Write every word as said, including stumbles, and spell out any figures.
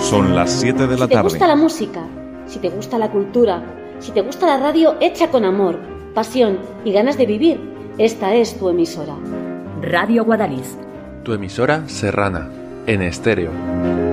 Son las siete de la Si te tarde. gusta la música, si te gusta la cultura, si te gusta la radio hecha con amor, pasión y ganas de vivir, esta es tu emisora. Radio Guadalix. Tu emisora serrana, en estéreo.